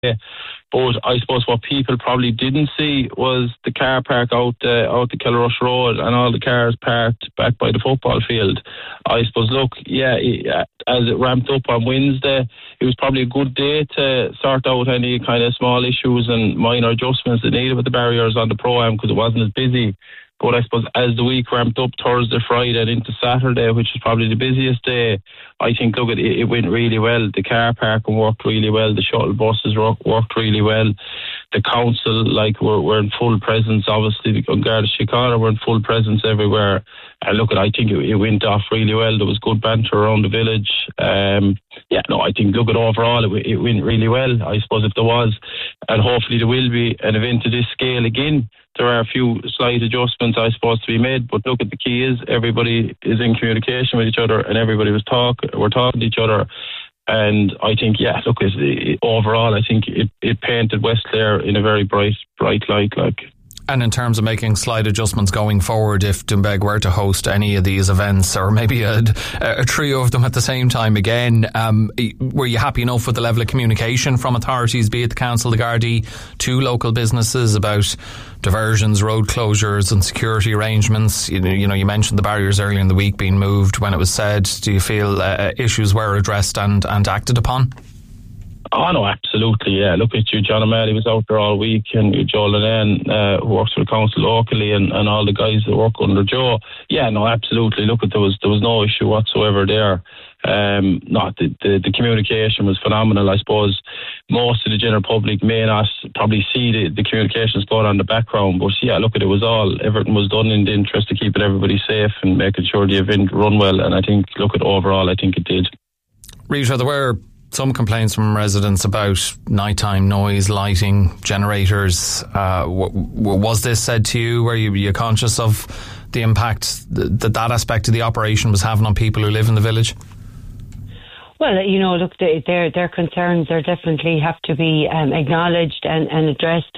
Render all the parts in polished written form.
But I suppose what people probably didn't see was the car park out the Kilrush Road and all the cars parked back by the football field. I suppose, look, as it ramped up on Wednesday, it was probably a good day to sort out any kind of small issues and minor adjustments that needed with the barriers on the Pro-Am because it wasn't as busy. But I suppose as the week ramped up Thursday, Friday and into Saturday, which was probably the busiest day, I think, look, it went really well. The car parking worked really well. The shuttle buses worked really well. The council, were in full presence. Obviously, the Garda Síochána were in full presence everywhere. And look, I think it went off really well. There was good banter around the village. I think, look, overall, it went really well. I suppose if there was, and hopefully there will be, an event of this scale again, there are a few slight adjustments, I suppose, to be made. But look, the key is everybody is in communication with each other and everybody we're talking to each other. And I think, overall, I think it painted West Clare in a very bright light. And in terms of making slight adjustments going forward, if Doonbeg were to host any of these events, or maybe a trio of them at the same time again, were you happy enough with the level of communication from authorities, be it the council, the Gardaí, to local businesses about diversions, road closures and security arrangements? You mentioned the barriers earlier in the week being moved when it was said. Do you feel issues were addressed and acted upon? Oh, no, absolutely, yeah. Look at you, John O'Malley was out there all week, and Joe Lennon, who works for the council locally, and all the guys that work under Joe. Yeah, no, absolutely. Look, there was no issue whatsoever there. The communication was phenomenal. I suppose most of the general public may not probably see the communications going on in the background, but everything was done in the interest of keeping everybody safe and making sure the event run well. And I think, overall, I think it did. Rita, there were some complaints from residents about nighttime noise, lighting, generators. Was this said to you? Were you conscious of the impact that aspect of the operation was having on people who live in the village? Well, look, their concerns are definitely have to be acknowledged and addressed.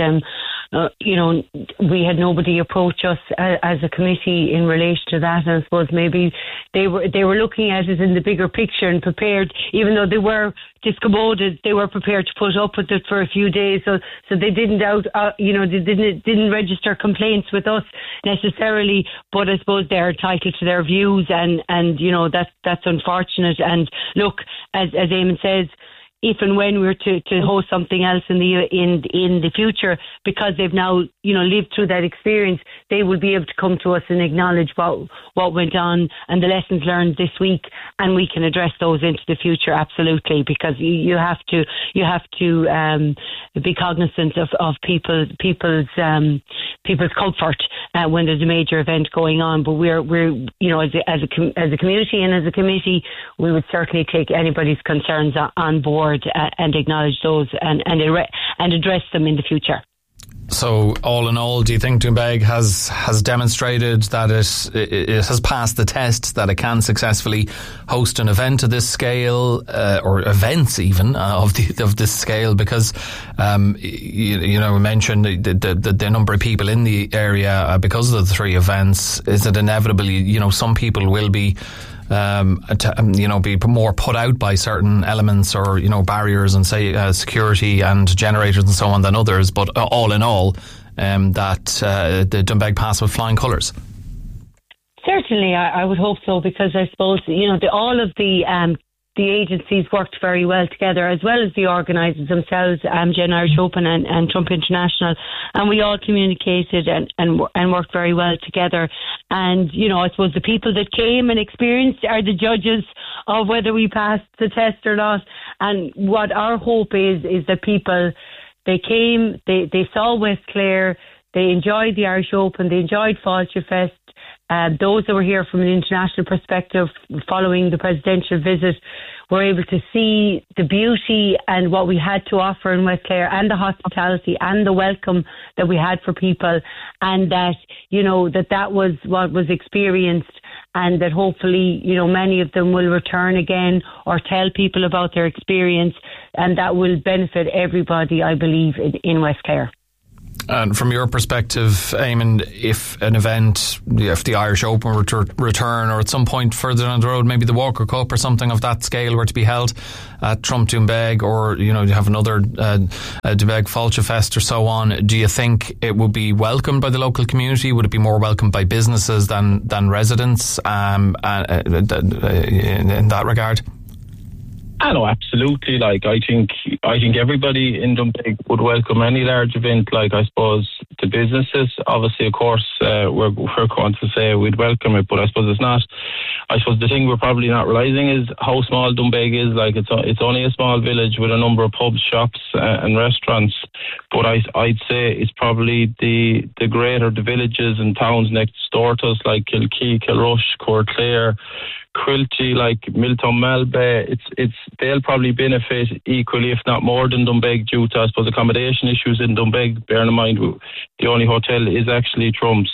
We had nobody approach us as a committee in relation to that, and I suppose maybe they were looking at it in the bigger picture and prepared, even though they were discommoded, they were prepared to put up with it for a few days. So they didn't they didn't register complaints with us necessarily, but I suppose they're entitled to their views, and that's unfortunate. And look, as Eamon says, if and when we were to host something else in the future, because they've now lived through that experience, they will be able to come to us and acknowledge what went on and the lessons learned this week, and we can address those into the future, absolutely, because you have to be cognizant of people's comfort when there's a major event going on. But we're as a community and as a committee, we would certainly take anybody's concerns on board and acknowledge those and address them in the future. So, all in all, do you think Doonbeg has demonstrated that it has passed the test, that it can successfully host an event of this scale, or events even of this scale? Because we mentioned the number of people in the area because of the three events. Is it inevitably some people will be be more put out by certain elements or barriers and say security and generators and so on than others, but all in all that the Doonbeg pass with flying colours? Certainly, I would hope so, because I suppose all of the agencies worked very well together, as well as the organisers themselves, Gen Irish Open and Trump International, and we all communicated and worked very well together. And I suppose the people that came and experienced are the judges of whether we passed the test or not. And what our hope is that people, they came, they saw West Clare, they enjoyed the Irish Open, they enjoyed Fáilte Fest. Those that were here from an international perspective following the presidential visit were able to see the beauty and what we had to offer in West Clare, and the hospitality and the welcome that we had for people, and that that was what was experienced, and that hopefully many of them will return again or tell people about their experience, and that will benefit everybody, I believe, in West Clare. And from your perspective, Eamon, if an event, if the Irish Open were to return, or at some point further down the road, maybe the Walker Cup or something of that scale were to be held at Trump Doonbeg, or you have another Doonbeg Fáilte Fest or so on, do you think it would be welcomed by the local community? Would it be more welcomed by businesses than residents in that regard? I know, absolutely. Like, I think everybody in Doonbeg would welcome any large event. Like, I suppose the businesses, obviously, of course, we're going to say we'd welcome it, but I suppose it's not. I suppose the thing we're probably not realising is how small Doonbeg is. Like, it's only a small village with a number of pubs, shops, and restaurants. But I'd say it's probably the greater the villages and towns next door to us, like Kilkee, Kilrush, Courtclair, Quilty, like Milton Malbay, they'll probably benefit equally, if not more, than Doonbeg, due to, I suppose, accommodation issues in Doonbeg. Bearing in mind the only hotel is actually Trump's.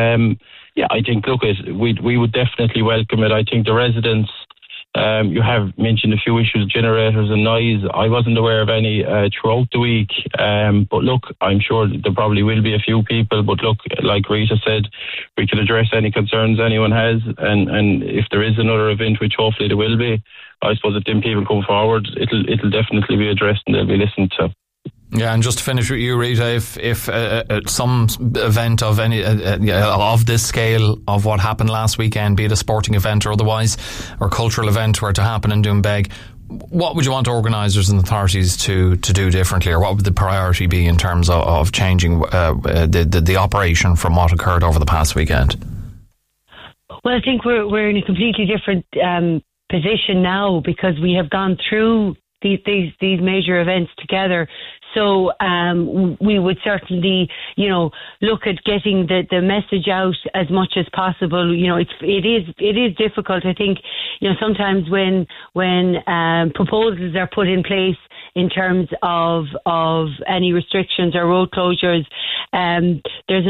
I think, look, we would definitely welcome it. I think the residents, you have mentioned a few issues, generators and noise. I wasn't aware of any throughout the week, but look, I'm sure there probably will be a few people, but look, like Rita said, we can address any concerns anyone has, and if there is another event, which hopefully there will be, I suppose if them people come forward, it'll definitely be addressed and they'll be listened to. Yeah, and just to finish with you, Rita, if some event of any of this scale of what happened last weekend, be it a sporting event or otherwise, or cultural event, were to happen in Doonbeg, what would you want organisers and authorities to do differently, or what would the priority be in terms of changing the operation from what occurred over the past weekend? Well, I think we're in a completely different position now, because we have gone through these major events together. So we would certainly, look at getting the message out as much as possible. It is difficult. I think, sometimes when proposals are put in place in terms of any restrictions or road closures, there's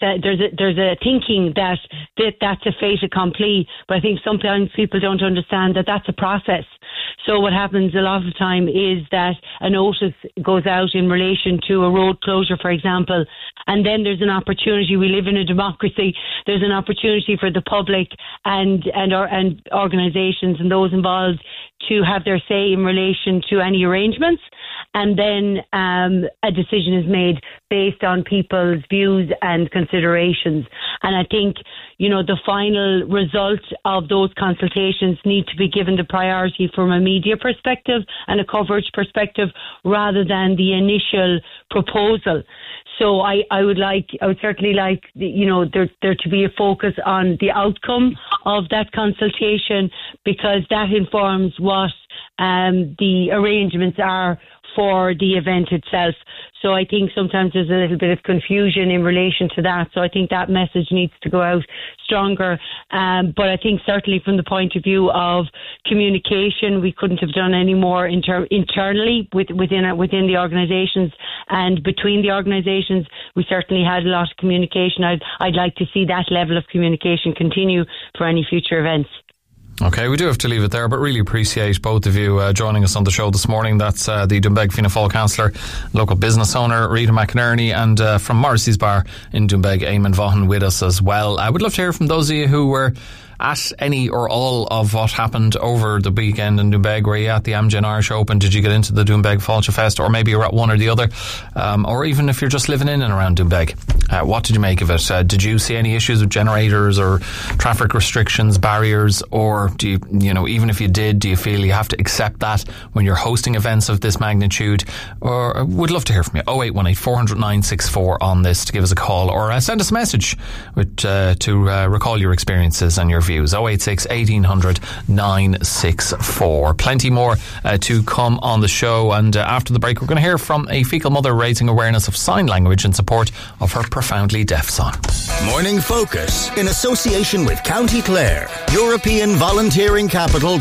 a thinking that that's a fait accompli. But I think sometimes people don't understand that that's a process. So what happens a lot of the time is that a notice goes out in relation to a road closure, for example, and then there's an opportunity. We live in a democracy. There's an opportunity for the public and organisations and those involved to have their say in relation to any arrangements, and then a decision is made based on people's views and considerations. And I think, the final result of those consultations need to be given the priority from a media perspective and a coverage perspective, rather than the initial proposal. So I would certainly like, there to be a focus on the outcome of that consultation, because that informs what the arrangements are for the event itself. So I think sometimes there's a little bit of confusion in relation to that. So I think that message needs to go out stronger. But I think certainly from the point of view of communication, we couldn't have done any more internally within the organisations, and between the organisations, we certainly had a lot of communication. I'd like to see that level of communication continue for any future events. Okay, we do have to leave it there, but really appreciate both of you joining us on the show this morning. That's the Doonbeg Fianna Fáil councillor, local business owner Rita McInerney, and from Morrissey's Bar in Doonbeg, Eamon Vaughan, with us as well. I would love to hear from those of you who were at any or all of what happened over the weekend in Doonbeg. Were you at the Amgen Irish Open? Did you get into the Doonbeg Fáilte Fest? Or maybe you're at one or the other, or even if you're just living in and around Doonbeg. What did you make of it? Did you see any issues with generators or traffic restrictions, barriers, or do you even if you did, do you feel you have to accept that when you're hosting events of this magnitude? Or would love to hear from you. 0818 400 964 on this to give us a call, or send us a message to recall your experiences and your views. 086 1800 964. Plenty more to come on the show, and after the break we're going to hear from a fecal mother raising awareness of sign language in support of her profoundly deaf son. Morning Focus in association with County Clare, European Volunteering Capital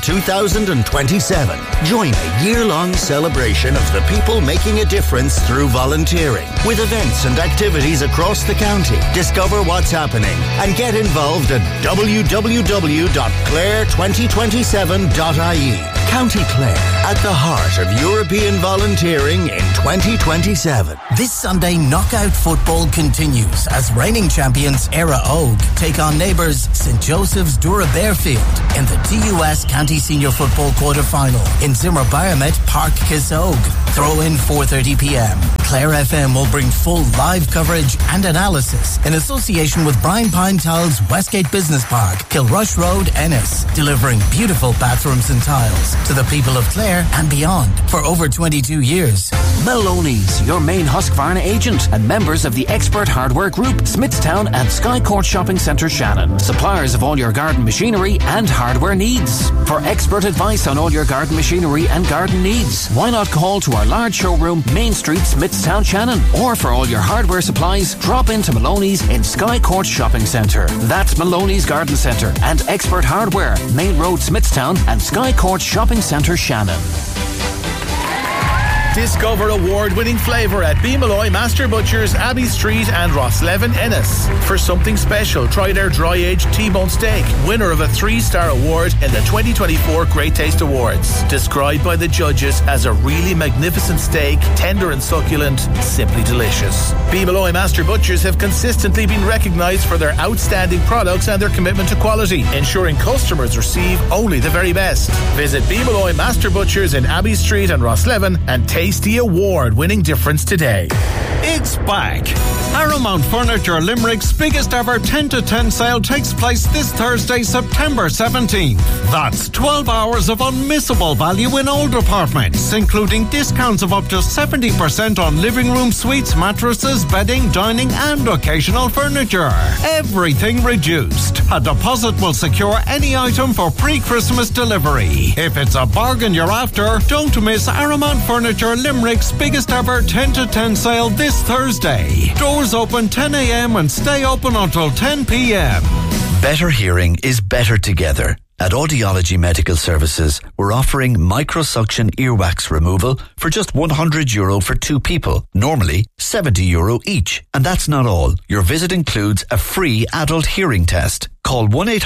2027. Join a year-long celebration of the people making a difference through volunteering, with events and activities across the county. Discover what's happening and get involved at www.clare2027.ie. County Clare, at the heart of European volunteering in 2027. This Sunday, knockout football continues as reigning champions Era Og take on neighbours St Joseph's Dura Bearfield in the TUS County Senior Football quarter-final in Zimmer Biomet Park Kissogue. Throw in 4:30pm. Clare FM will bring full live coverage and analysis in association with Brian Pine Tiles Westgate Business Park, Kilrush Road, Ennis, delivering beautiful bathrooms and tiles to the people of Clare and beyond for over 22 years. Maloney's, your main Husqvarna agent and members of the Expert Hardware Group, Smithstown and Skycourt Shopping Centre Shannon. Suppliers of all your garden machinery and hardware needs. For expert advice on all your garden machinery and garden needs, why not call to our large showroom, Main Street, Smithstown, Shannon? Or for all your hardware supplies, drop into Maloney's in Skycourt Shopping Centre. That's Maloney's Garden Centre and Expert Hardware, Main Road, Smithstown and Skycourt Shopping Centre Shannon. Discover award-winning flavour at B. Malloy Master Butchers, Abbey Street and Rosslevin, Ennis. For something special, try their dry-aged T-bone steak, winner of a 3-star award in the 2024 Great Taste Awards. Described by the judges as a really magnificent steak, tender and succulent, simply delicious. B. Malloy Master Butchers have consistently been recognised for their outstanding products and their commitment to quality, ensuring customers receive only the very best. Visit B. Malloy Master Butchers in Abbey Street and Rosslevin and taste the award-winning difference today. It's back. Paramount Furniture Limerick's biggest ever 10 to 10 sale takes place this Thursday, September 17th. That's 12 hours of unmissable value in all departments, including discounts of up to 70% on living room suites, mattresses, bedding, dining and occasional furniture. Everything reduced. A deposit will secure any item for pre-Christmas delivery. If it's a bargain you're after, don't miss Paramount Furniture Limerick's biggest ever 10 to 10 sale this Thursday. Doors open 10 a.m. and stay open until 10 p.m. Better hearing is better together. At Audiology Medical Services, we're offering microsuction earwax removal for just €100 for 2 people. Normally, €70 each. And that's not all. Your visit includes a free adult hearing test. Call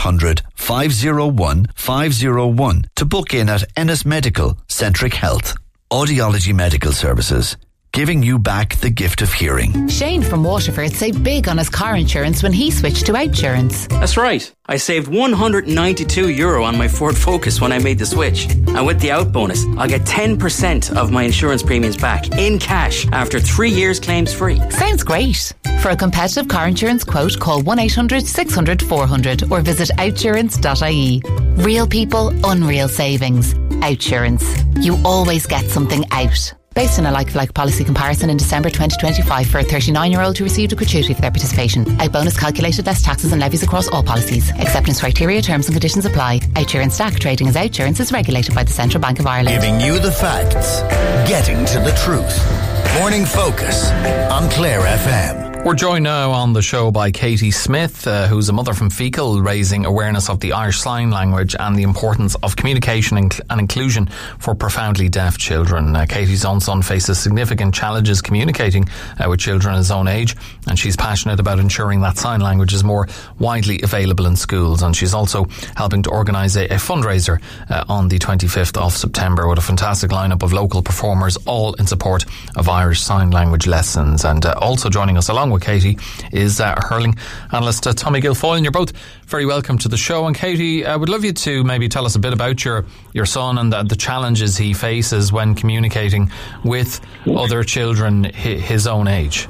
1-800-501-501 to book in at Ennis Medical Centric Health. Audiology Medical Services, giving you back the gift of hearing. Shane from Waterford saved big on his car insurance when he switched to Outsurance. That's right. I saved €192 on my Ford Focus when I made the switch. And with the out bonus, I'll get 10% of my insurance premiums back in cash after 3 years claims free. Sounds great. For a competitive car insurance quote, call 1-800-600-400 or visit outsurance.ie. Real people, unreal savings. Outsurance. You always get something out. Based on a like-for-like policy comparison in December 2025 for a 39-year-old who received a gratuity for their participation. Out bonus calculated less taxes and levies across all policies. Acceptance criteria, terms and conditions apply. Outsurance Stack trading as Outsurance is regulated by the Central Bank of Ireland. Giving you the facts, getting to the truth. Morning Focus on Clare FM. We're joined now on the show by Katie Smith, who's a mother from Fecal, raising awareness of the Irish Sign Language and the importance of communication and inclusion for profoundly deaf children. Katie's own son faces significant challenges communicating with children his own age, and she's passionate about ensuring that sign language is more widely available in schools. And she's also helping to organise a fundraiser on the 25th of September with a fantastic lineup of local performers, all in support of Irish Sign Language lessons. And also joining us along with Katie is hurling analyst Tommy Guilfoyle. You're both very welcome to the show. And Katie, I would love you to maybe tell us a bit about your son and the challenges he faces when communicating with other children his own age.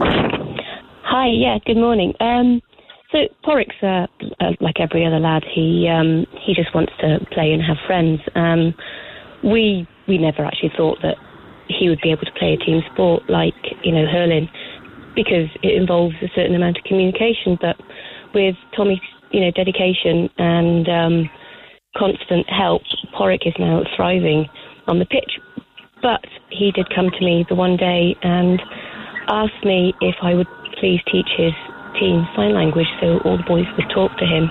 Hi, good morning. So Porrick's like every other lad. He just wants to play and have friends. We never actually thought that he would be able to play a team sport like hurling, because it involves a certain amount of communication. But with Tommy's, dedication and constant help, Porrick is now thriving on the pitch. But he did come to me the one day and asked me if I would please teach his team sign language so all the boys would talk to him.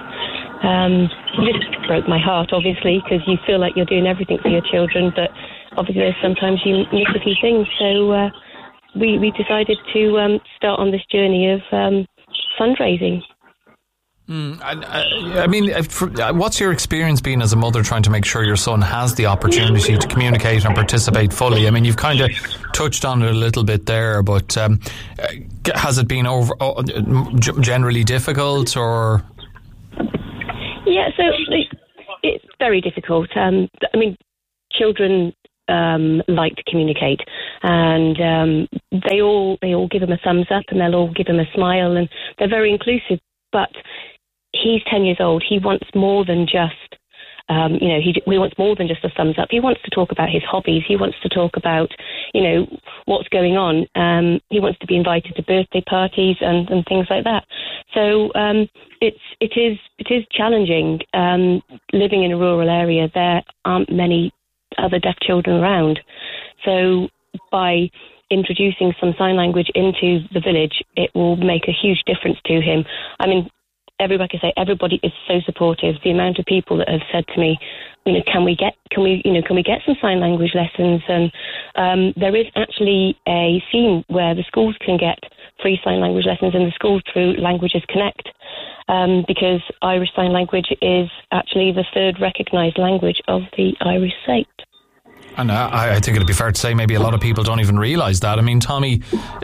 It just broke my heart, obviously, because you feel like you're doing everything for your children, but obviously sometimes you miss a few things. So we decided to start on this journey of fundraising. I mean, what's your experience been as a mother trying to make sure your son has the opportunity to communicate and participate fully? I mean, you've kind of touched on it a little bit there, but has it been generally difficult, or? Yeah, so it's very difficult. I mean, children like to communicate, and they all give him a thumbs up, and they'll all give him a smile, and they're very inclusive. But he's 10 years old. He wants more than just, he wants more than just a thumbs up. He wants to talk about his hobbies. He wants to talk about, what's going on. He wants to be invited to birthday parties and things like that. So it is challenging. Living in a rural area, there aren't many other deaf children around. So by introducing some sign language into the village, it will make a huge difference to him. I mean, everybody is so supportive. The amount of people that have said to me, can we get some sign language lessons? And there is actually a scheme where the schools can get free sign language lessons in the schools through Languages Connect, because Irish Sign Language is actually the third recognised language of the Irish state. And I think it'd be fair to say maybe a lot of people don't even realise that. I mean, Tommy,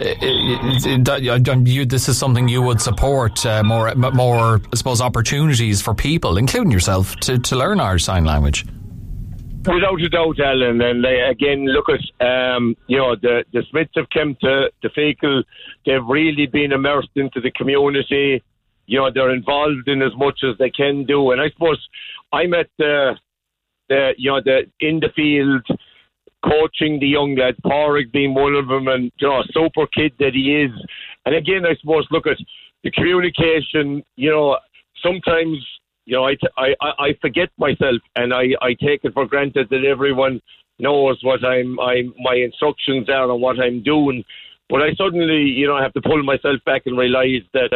this is something you would support, more, I suppose, opportunities for people, including yourself, to learn Irish Sign Language. Without a doubt, Alan. And again, look at, the Smiths have come to Feakle. They've really been immersed into the community. They're involved in as much as they can do. And I suppose I'm at the in the field, coaching the young lads, Pádraig being one of them, and super kid that he is. And again, I suppose, look at the communication. Sometimes I forget myself, and I take it for granted that everyone knows what my instructions are and what I'm doing. But I suddenly have to pull myself back and realise that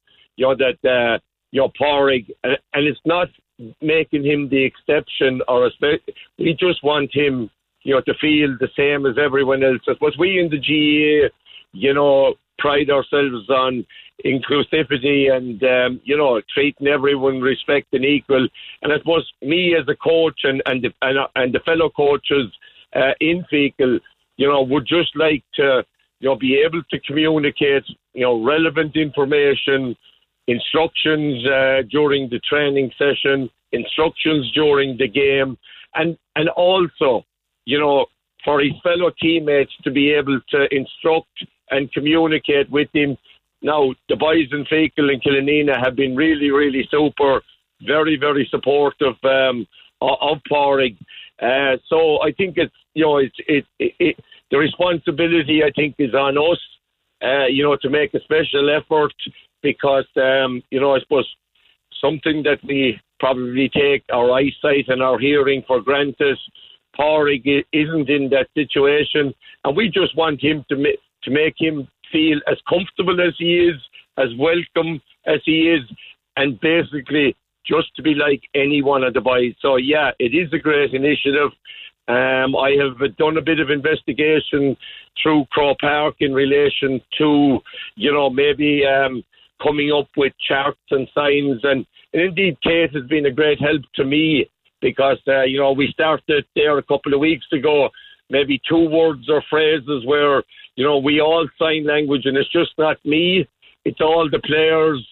Pádraig, and it's not making him the exception, we just want him, to feel the same as everyone else. I suppose we in the GAA, pride ourselves on inclusivity and, treating everyone respect and equal. And I suppose me as a coach and the fellow coaches in Feakle, would just like to, be able to communicate, relevant information, instructions during the training session, instructions during the game, and also, for his fellow teammates to be able to instruct and communicate with him. Now, the boys in Feakle and Killanena have been really, really super, very, very supportive of Pádraig. So I think it's, the responsibility, I think, is on us, to make a special effort. Because, I suppose something that we probably take our eyesight and our hearing for granted, Pádraig isn't in that situation. And we just want him to make him feel as comfortable as he is, as welcome as he is, and basically just to be like any one of the boys. So, yeah, it is a great initiative. I have done a bit of investigation through Crow Park in relation to, maybe coming up with charts and signs. And indeed, Kate has been a great help to me because, we started there a couple of weeks ago, maybe 2 words or phrases where, we all sign language, and it's just not me. It's all the players,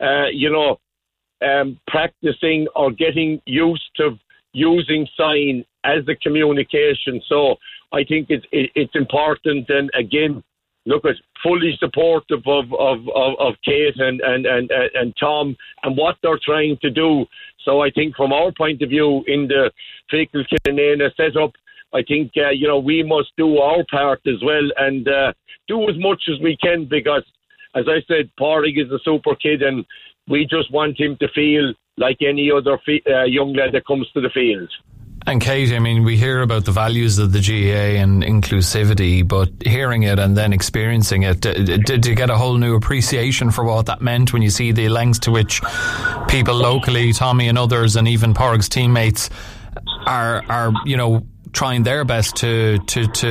practicing or getting used to using sign as a communication. So I think it's important. And again, look, at fully supportive of Kate and Tom and what they're trying to do. So I think from our point of view in the Feakle Killanena setup, I think, we must do our part as well and do as much as we can because, as I said, Pádraig is a super kid and we just want him to feel like any other young lad that comes to the field. And Kate, I mean, we hear about the values of the GAA and inclusivity, but hearing it and then experiencing it, did you get a whole new appreciation for what that meant when you see the lengths to which people locally, Tommy and others, and even Pádraig's teammates are trying their best to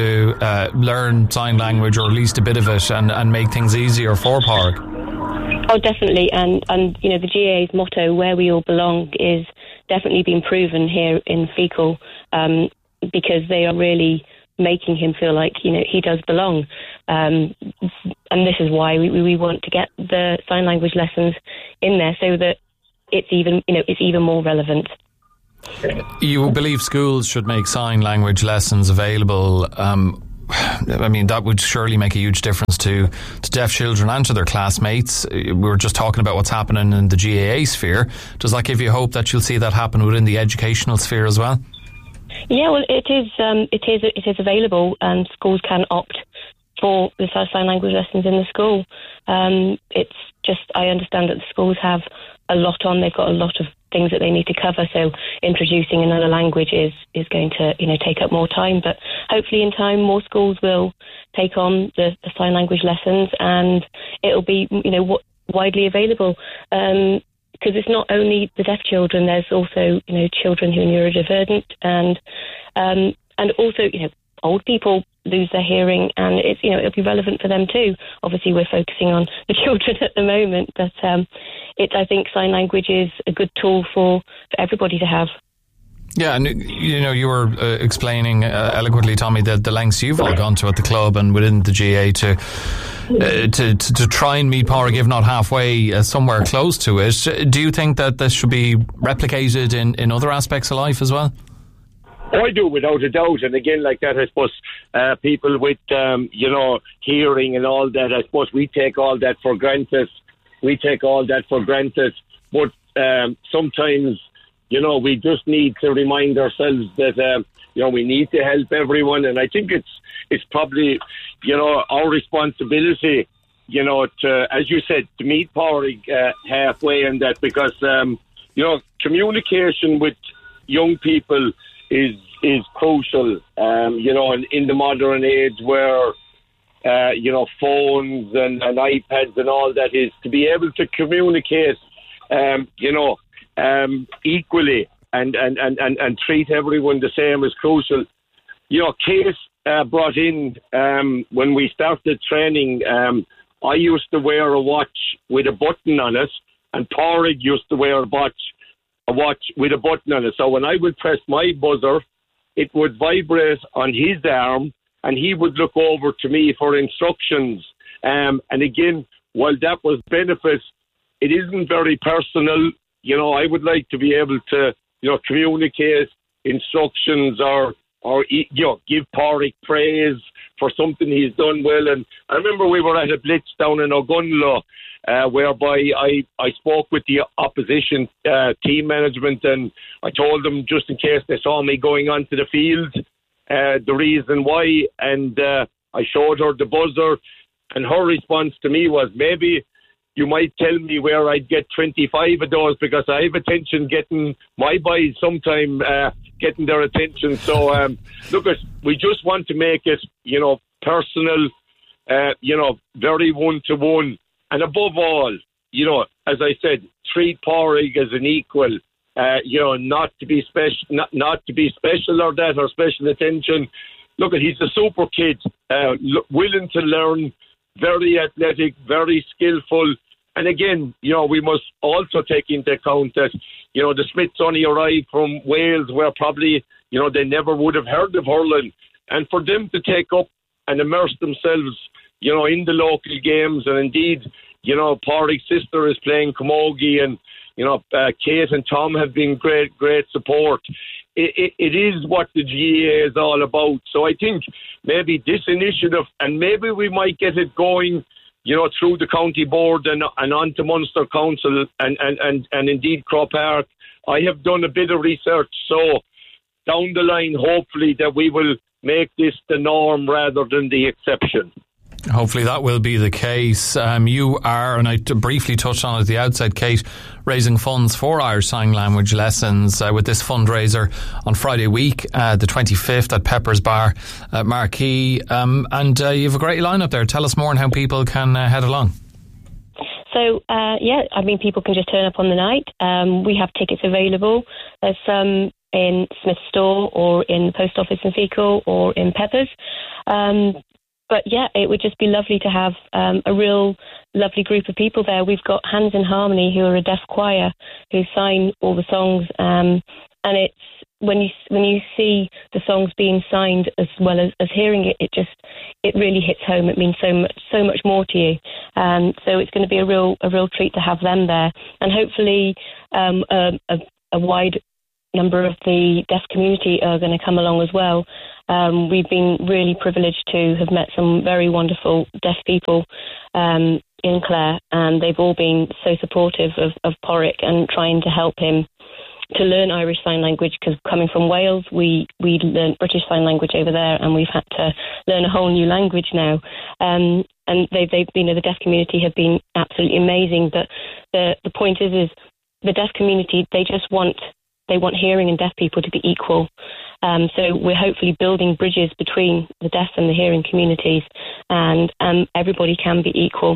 learn sign language, or at least a bit of it, and make things easier for Pádraig? Oh, definitely. And the GAA's motto, where we all belong, is definitely being proven here in Feakle, because they are really making him feel like, he does belong. And this is why we want to get the sign language lessons in there, so that it's even more relevant. You believe schools should make sign language lessons available. That would surely make a huge difference to deaf children and to their classmates. We were just talking about what's happening in the GAA sphere. Does that give you hope that you'll see that happen within the educational sphere as well? Yeah, well, it is available, and schools can opt for the sign language lessons in the school. It's just, I understand that the schools have a lot on. They've got a lot of things that they need to cover, so introducing another language is going to take up more time. But hopefully in time more schools will take on the sign language lessons, and it'll be widely available, because it's not only the deaf children. There's also children who are neurodivergent, and also old people lose their hearing, and it's it'll be relevant for them too. Obviously we're focusing on the children at the moment, but I think sign language is a good tool for everybody to have. Yeah, and you were explaining eloquently, Tommy, the lengths you've all gone to at the club and within the GAA to try and meet Pádraig, if not halfway, somewhere close to it. Do you think that this should be replicated in other aspects of life as well? I do, without a doubt. And again, like that, I suppose people with hearing and all that, I suppose we take all that for granted. But sometimes, we just need to remind ourselves that we need to help everyone. And I think it's probably our responsibility, to, as you said, to meet Pádraig halfway in that, because communication with young people is crucial, in the modern age where, phones and iPads and all that, is to be able to communicate, equally and treat everyone the same is crucial. Case brought in, when we started training, I used to wear a watch with a button on it, and Pádraig used to wear a watch with a button on it. So when I would press my buzzer, it would vibrate on his arm, and he would look over to me for instructions. And again, while that was benefit, it isn't very personal. I would like to be able to, communicate instructions or give Pádraig praise for something he's done well. And I remember we were at a blitz down in Ogunlo, whereby I spoke with the opposition team management, and I told them, just in case they saw me going onto the field, the reason why, and I showed her the buzzer, and her response to me was, maybe you might tell me where I'd get 25 of those, because I have attention getting my boys sometime getting their attention. So look, we just want to make it personal, very one-to-one. And above all, as I said, treat Pádraig as an equal. Not to be special, not to be special or that, or special attention. Look, he's a super kid, willing to learn, very athletic, very skillful. And again, we must also take into account that, the Smiths only arrived from Wales, where probably, they never would have heard of hurling. And for them to take up and immerse themselves, in the local games, and indeed, Pádraig's sister is playing camogie, and, Kate and Tom have been great support. It is what the GAA is all about. So I think maybe this initiative, and maybe we might get it going, through the county board and on to Munster Council and indeed Croke Park. I have done a bit of research, so down the line, hopefully, that we will make this the norm rather than the exception. Hopefully that will be the case. You are, and I briefly touched on it at the outset, Kate, raising funds for Irish Sign Language lessons with this fundraiser on Friday week, the 25th at Pepper's Bar at Marquee. And you have a great lineup there. Tell us more on how people can head along. So, people can just turn up on the night. We have tickets available. There's some in Smith's Store, or in the post office in Feakle, or in Pepper's. But yeah, it would just be lovely to have a real lovely group of people there. We've got Hands in Harmony, who are a deaf choir, who sign all the songs, and it's when you see the songs being signed as well as hearing it, it really hits home. It means so much more to you. So it's going to be a real treat to have them there, and hopefully a wide number of the deaf community are going to come along as well. We've been really privileged to have met some very wonderful deaf people in Clare, and they've all been so supportive of Porrick and trying to help him to learn Irish Sign Language, because coming from Wales, we learned British Sign Language over there, and we've had to learn a whole new language now. And they've the deaf community have been absolutely amazing. But the point is the deaf community, they want hearing and deaf people to be equal. So we're hopefully building bridges between the deaf and the hearing communities, and everybody can be equal.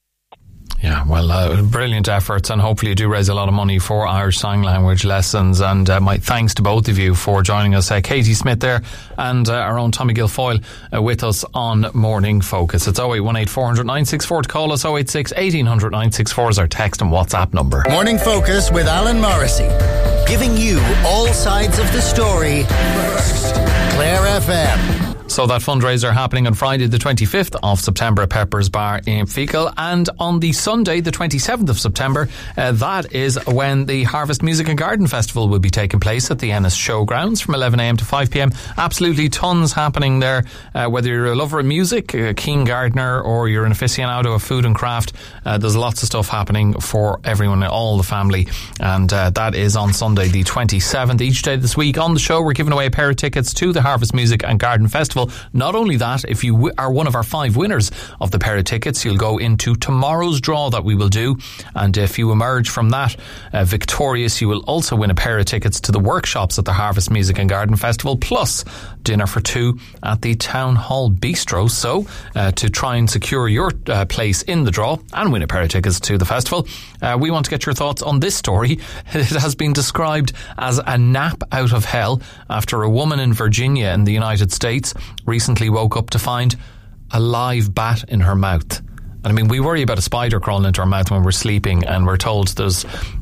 Yeah, well, brilliant efforts, and hopefully you do raise a lot of money for Irish Sign Language lessons. And my thanks to both of you for joining us. Katie Smith there, and our own Tommy Guilfoyle with us on Morning Focus. It's 0818 400 964 to call us. 086 1800 964 is our text and WhatsApp number. Morning Focus with Alan Morrissey, giving you all sides of the story. First, Clare FM. So that fundraiser happening on Friday the 25th of September at Pepper's Bar in Feakle, and on the Sunday the 27th of September, that is when the Harvest Music and Garden Festival will be taking place at the Ennis Showgrounds from 11am to 5pm. Absolutely tons happening there, whether you're a lover of music, a keen gardener, or you're an aficionado of food and craft. There's lots of stuff happening for everyone, all the family, and that is on Sunday the 27th. Each day this week on the show we're giving away a pair of tickets to the Harvest Music and Garden Festival. Not only that, if you are one of our 5 winners of the pair of tickets, you'll go into tomorrow's draw that we will do, and if you emerge from that victorious, you will also win a pair of tickets to the workshops at the Harvest Music and Garden Festival, plus dinner for 2 at the Town Hall Bistro. So to try and secure your place in the draw and win a pair of tickets to the festival, we want to get your thoughts on this story. It has been described as a nap out of hell after a woman in Virginia in the United States recently woke up to find a live bat in her mouth. I mean, we worry about a spider crawling into our mouth when we're sleeping, and we're told there's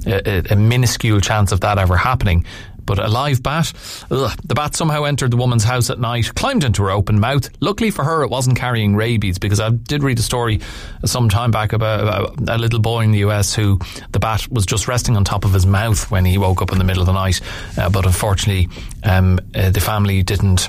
a minuscule chance of that ever happening. But a live bat? Ugh. The bat somehow entered the woman's house at night, climbed into her open mouth. Luckily for her, it wasn't carrying rabies, because I did read a story some time back about a little boy in the US who the bat was just resting on top of his mouth when he woke up in the middle of the night. But unfortunately, the family didn't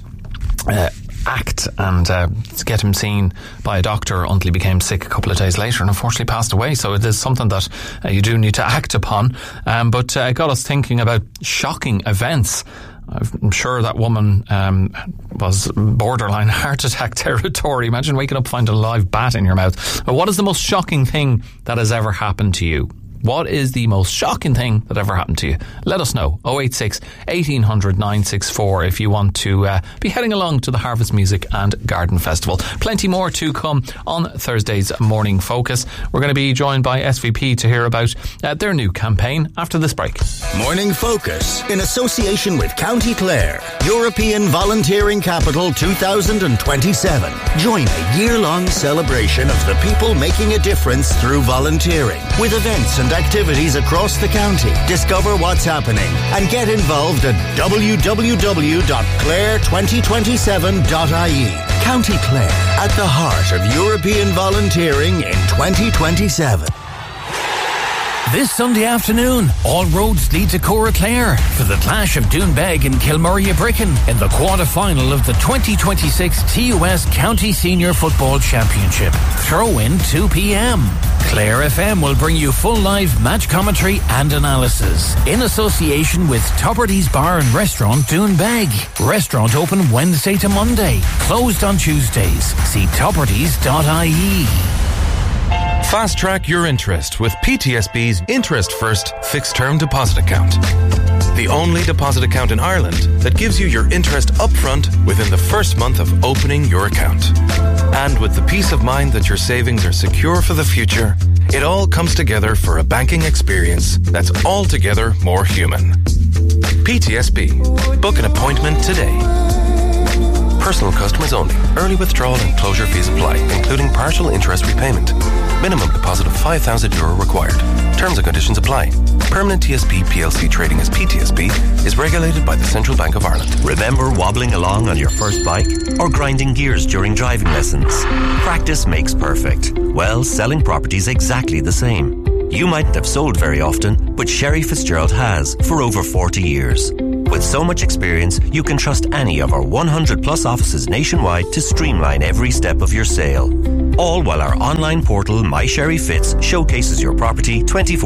act and get him seen by a doctor until he became sick a couple of days later and unfortunately passed away. So it is something that you do need to act upon. But it got us thinking about shocking events. I'm sure that woman was borderline heart attack territory. Imagine waking up finding a live bat in your mouth. But what is the most shocking thing that has ever happened to you? What is the most shocking thing that ever happened to you? Let us know. 086 1800 964 if you want to be heading along to the Harvest Music and Garden Festival. Plenty more to come on Thursday's Morning Focus. We're going to be joined by SVP to hear about their new campaign after this break. Morning Focus in association with County Clare, European Volunteering Capital 2027. Join a year-long celebration of the people making a difference through volunteering, with events and activities across the county. Discover what's happening and get involved at www.clare2027.ie. County Clare, at the heart of European volunteering in 2027. This Sunday afternoon, all roads lead to Cora Clare for the clash of Doonbeg and Kilmurray-Bricken in the quarter-final of the 2026 TUS County Senior Football Championship. Throw-in 2 p.m. Clare FM will bring you full live match commentary and analysis in association with Tupperty's Bar and Restaurant Doonbeg. Restaurant open Wednesday to Monday, closed on Tuesdays. See tuppertys.ie. Fast track your interest with PTSB's Interest First Fixed Term Deposit Account. The only deposit account in Ireland that gives you your interest upfront within the first month of opening your account. And with the peace of mind that your savings are secure for the future, it all comes together for a banking experience that's altogether more human. PTSB. Book an appointment today. Personal customers only. Early withdrawal and closure fees apply, including partial interest repayment. Minimum deposit of €5,000 required. Terms and conditions apply. Permanent TSB PLC trading as PTSB is regulated by the Central Bank of Ireland. Remember wobbling along on your first bike or grinding gears during driving lessons? Practice makes perfect. Well, selling property's exactly the same. You mightn't have sold very often, but Sherry Fitzgerald has for over 40 years. With so much experience, you can trust any of our 100 plus offices nationwide to streamline every step of your sale. All while our online portal, My Sherry Fitz, showcases your property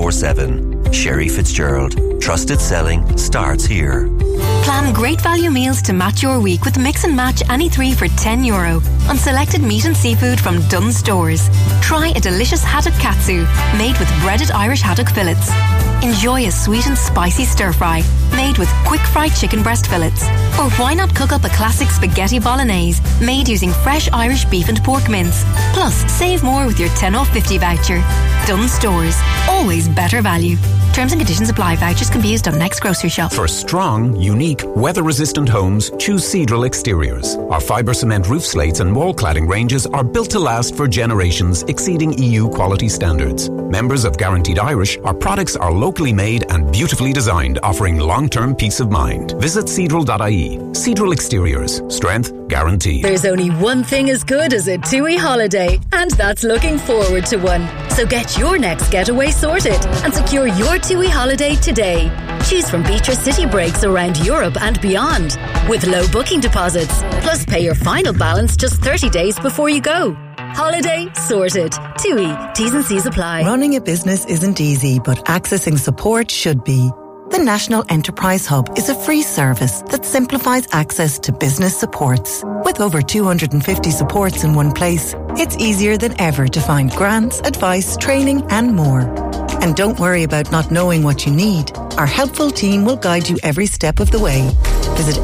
24/7. Sherry Fitzgerald. Trusted selling starts here. Plan great value meals to match your week with Mix and Match any 3 for €10 on selected meat and seafood from Dunnes Stores. Try a delicious haddock katsu made with breaded Irish haddock fillets. Enjoy a sweet and spicy stir fry made with quick fried chicken breast fillets. Or why not cook up a classic spaghetti bolognese made using fresh Irish beef and pork mince. Plus, save more with your 10 off 50 voucher. Dunnes Stores. Always better value. Terms and conditions apply. Vouchers can be used on next grocery shop. For strong, unique, weather-resistant homes, choose Cedral Exteriors. Our fibre cement roof slates and wall cladding ranges are built to last for generations, exceeding EU quality standards. Members of Guaranteed Irish, our products are locally made and beautifully designed, offering long-term peace of mind. Visit Cedral.ie. Cedral Exteriors. Strength guaranteed. There's only one thing as good as a TUI holiday, and that's looking forward to one. So get your next getaway sorted and secure your TUI holiday today. Choose from beach or city breaks around Europe and beyond with low booking deposits. Plus pay your final balance just 30 days before you go. Holiday sorted. TUI. T's and C's apply. Running a business isn't easy, but accessing support should be. The National Enterprise Hub is a free service that simplifies access to business supports. With over 250 supports in one place, it's easier than ever to find grants, advice, training and more. And don't worry about not knowing what you need. Our helpful team will guide you every step of the way. Visit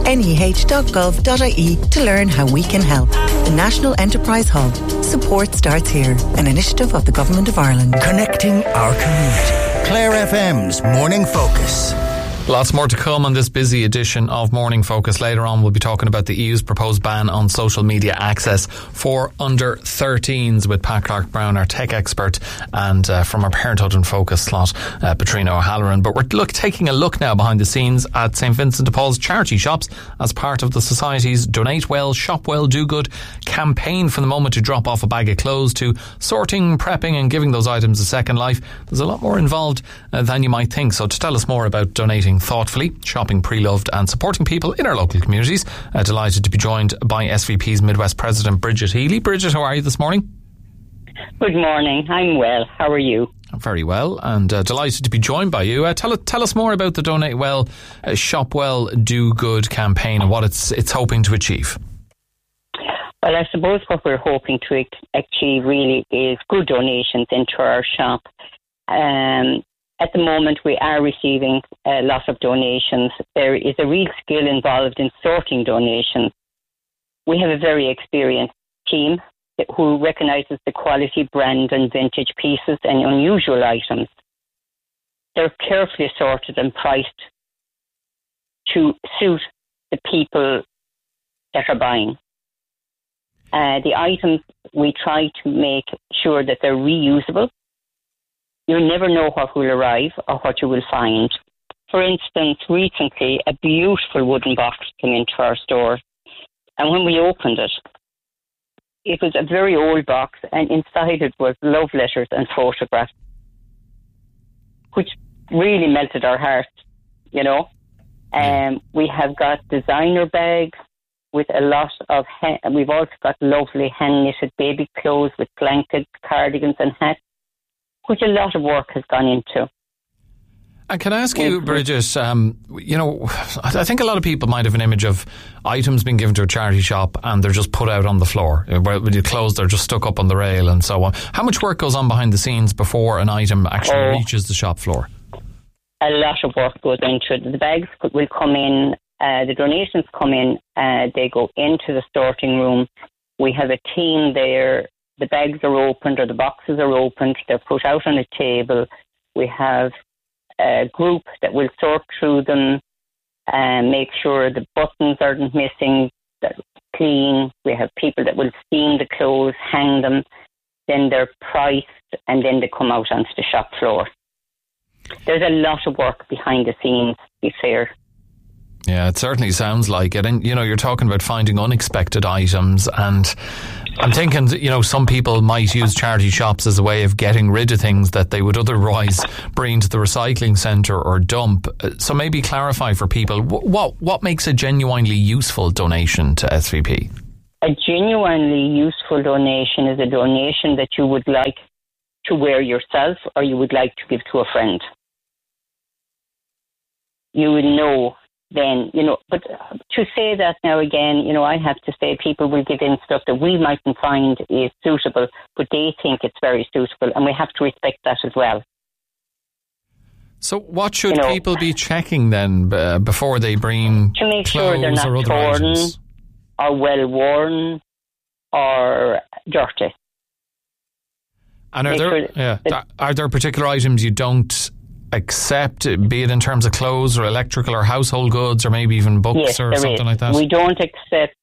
neh.gov.ie to learn how we can help. The National Enterprise Hub. Support starts here. An initiative of the Government of Ireland. Connecting our community. Clare FM's Morning Focus. Lots more to come on this busy edition of Morning Focus. Later on, we'll be talking about the EU's proposed ban on social media access for under 13s with Pat Clark-Brown, our tech expert, and from our Parenthood and Focus slot, Patrina O'Halloran. But we're taking a look now behind the scenes at St Vincent de Paul's charity shops as part of the Society's Donate Well, Shop Well, Do Good campaign. From the moment to drop off a bag of clothes to sorting, prepping and giving those items a second life, there's a lot more involved than you might think. So to tell us more about donating thoughtfully, shopping pre-loved and supporting people in our local communities, delighted to be joined by SVP's Midwest President Bridget Healy. Bridget, how are you this morning? Good morning. I'm well. How are you? I'm very well, and delighted to be joined by you. Tell us more about the Donate Well, Shop Well, Do Good campaign and what it's hoping to achieve. Well, I suppose what we're hoping to achieve really is good donations into our shop. At the moment, we are receiving a lot of donations. There is a real skill involved in sorting donations. We have a very experienced team who recognises the quality, brand and vintage pieces and unusual items. They're carefully sorted and priced to suit the people that are buying. The items, we try to make sure that they're reusable. You never know what will arrive or what you will find. For instance, recently a beautiful wooden box came into our store, and when we opened it, it was a very old box, and inside it was love letters and photographs, which really melted our hearts, you know. We have got designer bags with a lot of, we've also got lovely hand-knitted baby clothes with blankets, cardigans and hats, which a lot of work has gone into. And can I ask you, Bridget, I think a lot of people might have an image of items being given to a charity shop and they're just put out on the floor. When you close, they're just stuck up on the rail and so on. How much work goes on behind the scenes before an item actually reaches the shop floor? A lot of work goes into it. The bags will come in, the donations come in, they go into the sorting room. We have a team there. The bags are opened or the boxes are opened. They're put out on a table. We have a group that will sort through them and make sure the buttons aren't missing, that clean. We have people that will steam the clothes, hang them, then they're priced, and then they come out onto the shop floor. There's a lot of work behind the scenes, to be fair. Yeah, it certainly sounds like it. And, you're talking about finding unexpected items. And I'm thinking, some people might use charity shops as a way of getting rid of things that they would otherwise bring to the recycling centre or dump. So maybe clarify for people, what makes a genuinely useful donation to SVP? A genuinely useful donation is a donation that you would like to wear yourself or you would like to give to a friend. You would know then, but to say that now again, I have to say people will give in stuff that we mightn't find is suitable, but they think it's very suitable, and we have to respect that as well. So what should people be checking then before they bring to make sure they're not torn or well worn or dirty? And are there particular items you don't accept, be it in terms of clothes or electrical or household goods or maybe even books or something like that? We don't accept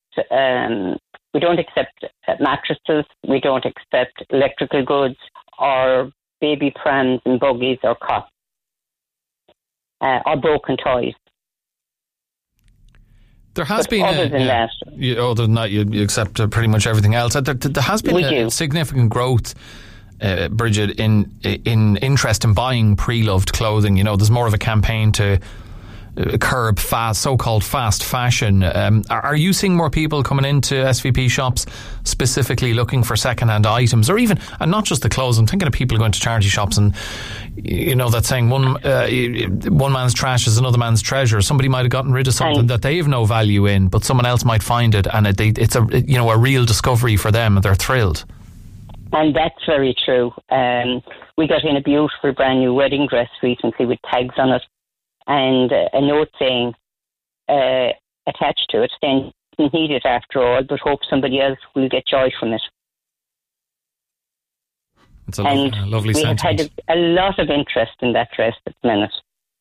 mattresses. We don't accept electrical goods or baby prams and buggies or cots or broken toys. There has been other than that, you accept pretty much everything else. There has been a significant growth, Bridget, in interest in buying pre-loved clothing. There's more of a campaign to curb so-called fast fashion. Are you seeing more people coming into SVP shops specifically looking for second-hand items, or even, and not just the clothes? I'm thinking of people going to charity shops and that saying one man's trash is another man's treasure. Somebody might have gotten rid of something that they have no value in, but someone else might find it, and it's a real discovery for them, and they're thrilled. And that's very true. We got in a beautiful brand new wedding dress recently with tags on it and a note saying attached to it, saying you need it after all, but hope somebody else will get joy from it. It's a lovely sentence. We have had a lot of interest in that dress at the minute.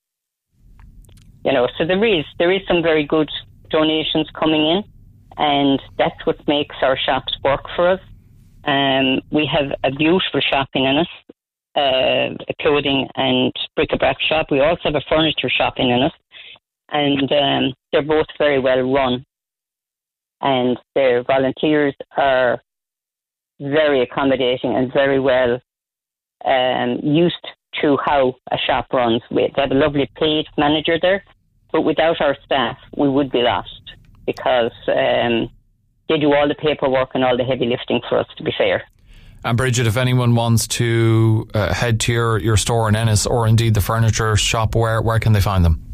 So there is some very good donations coming in, and that's what makes our shops work for us. We have a beautiful shop in Ennis, a clothing and bric-a-brac shop. We also have a furniture shop in Ennis, and they're both very well run, and their volunteers are very accommodating and very well used to how a shop runs. They have a lovely paid manager there, but without our staff we would be lost, because they do all the paperwork and all the heavy lifting for us, to be fair. And Bridget, if anyone wants to head to your store in Ennis, or indeed the furniture shop, where can they find them?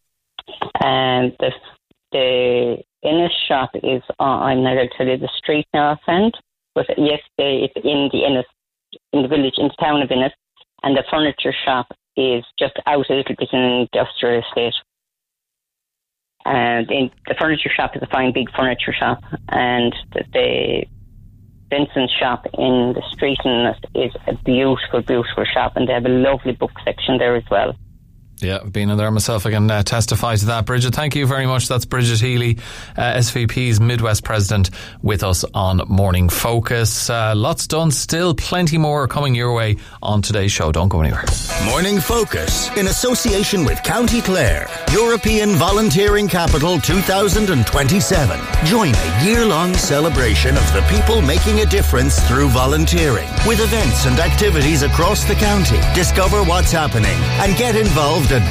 The Ennis shop is I'm not going to tell you the street now offhand, but yes, it's in the village, in the town of Ennis, and the furniture shop is just out a little bit in an industrial estate. And the furniture shop is a fine big furniture shop, and the Vincent's shop in the street is a beautiful, beautiful shop, and they have a lovely book section there as well. Yeah, I've been in there myself. I can testify to that. Bridget, thank you very much. That's Bridget Healy, SVP's Midwest President, with us on Morning Focus. Lots done, still plenty more coming your way on today's show. Don't go anywhere. Morning Focus, in association with County Clare, European Volunteering Capital 2027. Join a year-long celebration of the people making a difference through volunteering, with events and activities across the county. Discover what's happening and get involved at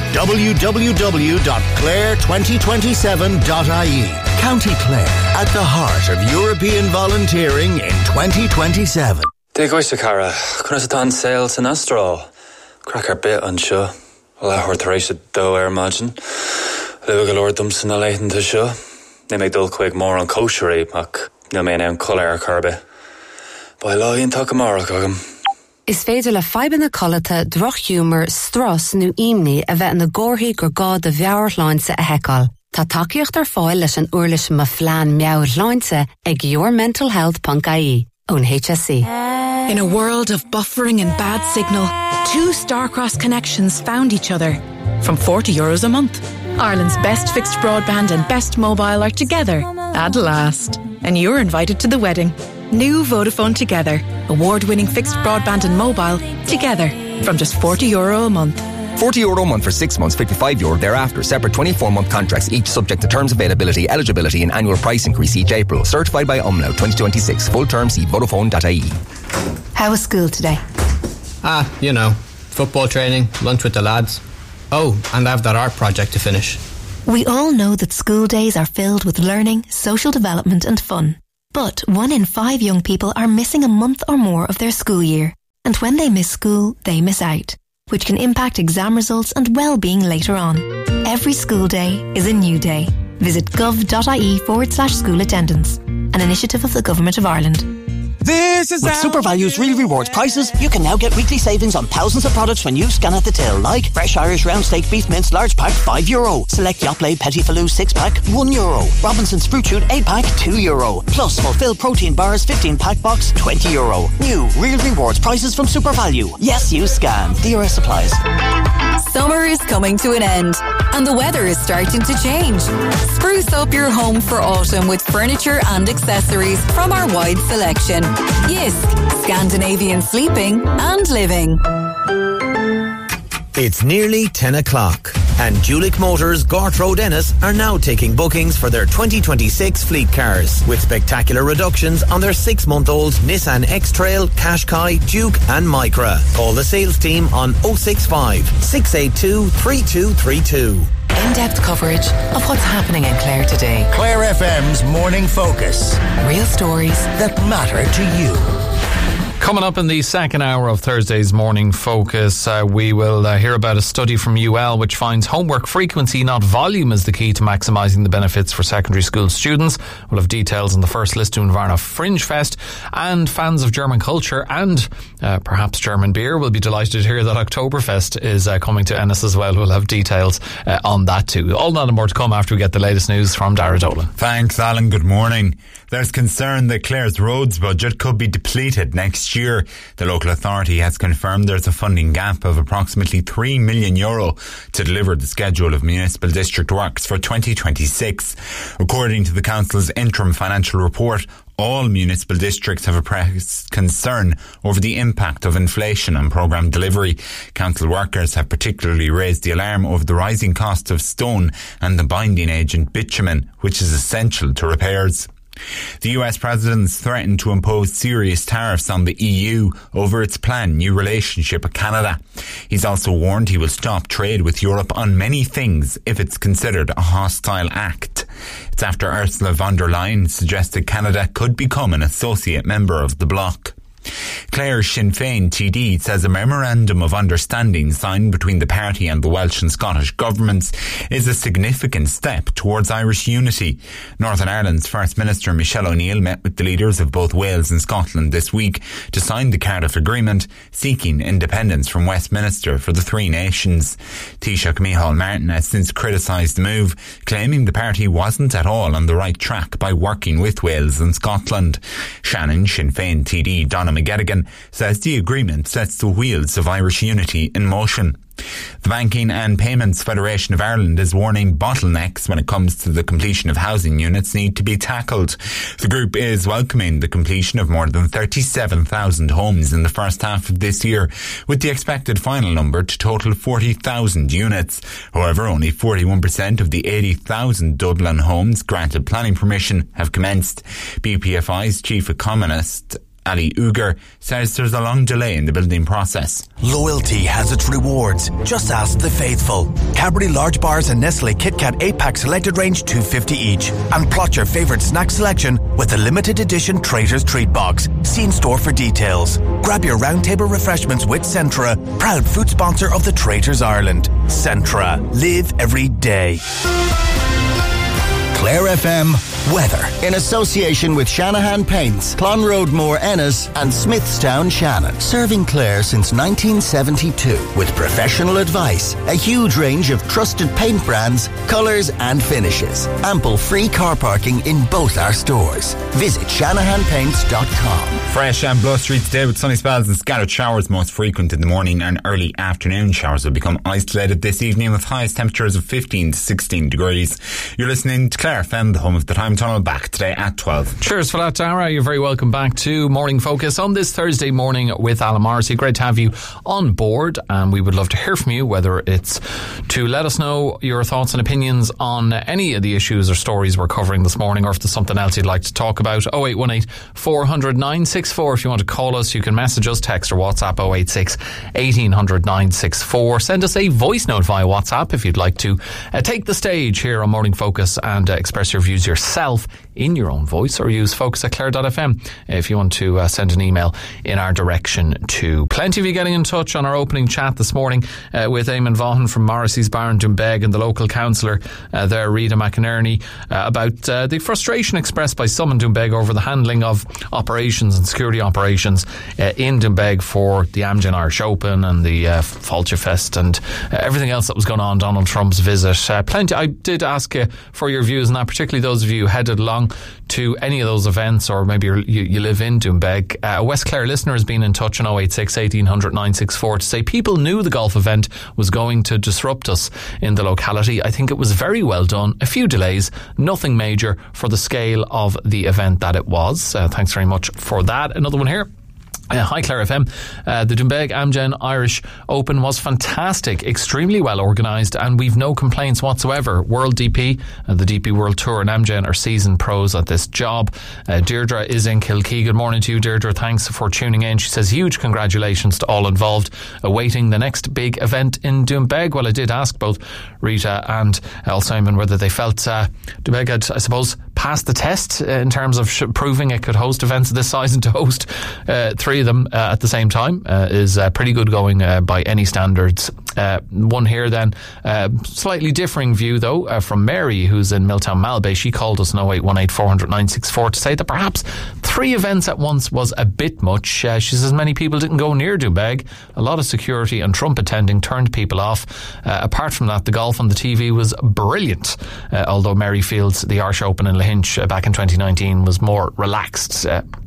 www.clare2027.ie. County Clare, at the heart of European volunteering in 2027. Degoisa Cara, Kunasatan sales in Astro. Cracker bit on show. Lahor Theresa do imagine. Live Lord Dumpson a late into show. They make dull quick more on kosher mac. No man am colour carbe. By law in Takamara cogum. Is féidir le feiben na colata droch humor stras nu imni a bheith na gcóthaí gur gá de bheabhar láinse a heiceáil. Tá takeíocht ar fáil leis an uirlis ma phlean meabhar láinse ag yourmentalhealth.ie ón HSC. In a world of buffering and bad signal, two Starcross connections found each other from €40 a month. Ireland's best fixed broadband and best mobile are together at last. and you're invited to the wedding. New Vodafone Together. Award-winning fixed broadband and mobile together from just €40 a month. €40 a month for 6 months, €55 thereafter. Separate 24-month contracts, each subject to terms, availability, eligibility and annual price increase each April. Certified by Umlaut 2026. Full terms, see Vodafone.ie. How was school today? You know, football training, lunch with the lads. Oh, and I have that art project to finish. We all know that school days are filled with learning, social development and fun. But 1 in 5 young people are missing a month or more of their school year. And when they miss school, they miss out, which can impact exam results and well-being later on. Every school day is a new day. Visit gov.ie/school attendance, an initiative of the Government of Ireland. This is With SuperValue's Real Rewards prices, you can now get weekly savings on thousands of products when you scan at the till, like fresh Irish round steak beef mince large pack €5, select Yoplait Petit Falou 6-pack €1, Robinson's Fruit Shoot 8-pack €2, plus Fulfill Protein Bars 15-pack box €20. New Real Rewards prices from SuperValue. Yes, you scan. DRS applies. Summer is coming to an end and the weather is starting to change. Spruce up your home for autumn with furniture and accessories from our wide selection. Jysk, Scandinavian sleeping and living. It's nearly 10 o'clock and Julick Motors, Gort Road, Ennis are now taking bookings for their 2026 fleet cars with spectacular reductions on their 6-month-old Nissan X-Trail, Qashqai, Duke and Micra. Call the sales team on 065 682 3232. In-depth coverage of what's happening in Clare today. Clare FM's Morning Focus. Real stories that matter to you. Coming up in the second hour of Thursday's Morning Focus, we will hear about a study from UL which finds homework frequency, not volume, is the key to maximising the benefits for secondary school students. We'll have details on the first Lisdoonvarna Fringe Fest, and fans of German culture and perhaps German beer will be delighted to hear that Oktoberfest is coming to Ennis as well. We'll have details on that too. All that and more to come after we get the latest news from Dara Dolan. Thanks, Alan. Good morning. There's concern that Clare's roads budget could be depleted next year. The local authority has confirmed there's a funding gap of approximately €3 million to deliver the schedule of municipal district works for 2026. According to the council's interim financial report, all municipal districts have expressed concern over the impact of inflation on programme delivery. Council workers have particularly raised the alarm over the rising cost of stone and the binding agent bitumen, which is essential to repairs. The US president's threatened to impose serious tariffs on the EU over its planned new relationship with Canada. He's also warned he will stop trade with Europe on many things if it's considered a hostile act. It's after Ursula von der Leyen suggested Canada could become an associate member of the bloc. Clare's Sinn Féin TD says a memorandum of understanding signed between the party and the Welsh and Scottish governments is a significant step towards Irish unity. Northern Ireland's First Minister Michelle O'Neill met with the leaders of both Wales and Scotland this week to sign the Cardiff Agreement, seeking independence from Westminster for the three nations. Taoiseach Micheál Martin has since criticised the move, claiming the party wasn't at all on the right track by working with Wales and Scotland. Shannon Sinn Féin TD Donna McGettigan says the agreement sets the wheels of Irish unity in motion. The Banking and Payments Federation of Ireland is warning bottlenecks when it comes to the completion of housing units need to be tackled. The group is welcoming the completion of more than 37,000 homes in the first half of this year, with the expected final number to total 40,000 units. However, only 41% of the 80,000 Dublin homes granted planning permission have commenced. BPFI's chief economist Ali Uger says there's a long delay in the building process. Loyalty has its rewards. Just ask the faithful. Cadbury Large Bars and Nestle KitKat 8-pack selected range $2.50 each. And plot your favourite snack selection with the limited edition Traitors Treat Box. See in store for details. Grab your round table refreshments with Centra, proud food sponsor of the Traitors Ireland. Centra. Live every day. Clare FM weather in association with Shanahan Paints, Clonroadmore Ennis and Smithstown Shannon. Serving Clare since 1972 with professional advice, a huge range of trusted paint brands, colours and finishes. Ample free car parking in both our stores. Visit shanahanpaints.com. Fresh and blustery today with sunny spells and scattered showers, most frequent in the morning and early afternoon. Showers will become isolated this evening with highest temperatures of 15 to 16 degrees. You're listening to Clare FM, the home of the time Time Tunnel back today at 12. Cheers for that, Tara. You're very welcome back to Morning Focus on this Thursday morning with Alan Morrissey. Great to have you on board, and we would love to hear from you, whether it's to let us know your thoughts and opinions on any of the issues or stories we're covering this morning, or if there's something else you'd like to talk about. 0818 400 964. If you want to call us, you can message us, text or WhatsApp 086 1800 964. Send us a voice note via WhatsApp if you'd like to take the stage here on Morning Focus and express your views yourself in your own voice, or use focus@clare.fm if you want to send an email in our direction too. Plenty of you getting in touch on our opening chat this morning with Eamon Vaughan from Morrissey's Bar in Doonbeg and the local councillor there, Rita McInerney, about the frustration expressed by some in Doonbeg over the handling of operations and security operations in Doonbeg for the Amgen Irish Open and the Fáilte Fest and everything else that was going on, Donald Trump's visit. Plenty. I did ask you for your views on that, particularly those of you who headed along to any of those events, or maybe you live in Doonbeg. A West Clare listener has been in touch on 086 1800 964 to say people knew the golf event was going to disrupt us in the locality. I think it was very well done. A few delays, nothing major for the scale of the event that it was. Thanks very much for that. Another one here. Hi Clare FM. The Doonbeg Amgen Irish Open was fantastic, extremely well organised, and we've no complaints whatsoever. World DP, the DP World Tour and Amgen are seasoned pros at this job. Deirdre is in Kilkee. Good morning to you, Deirdre. Thanks for tuning in. She says huge congratulations to all involved, awaiting the next big event in Doonbeg. Well, I did ask both Rita and Simon whether they felt Doonbeg had, I suppose, passed the test in terms of proving it could host events of this size, and to host three of them at the same time is pretty good going by any standards. One here then, slightly differing view though from Mary, who's in Milltown Malbay. She called us on 0818 400 964 to say that perhaps 3 events at once was a bit much. She says many people didn't go near Doonbeg. A lot of security and Trump attending turned people off. Apart from that, the golf on the TV was brilliant, although Mary feels the Irish Open in Lahinch back in 2019 was more relaxed.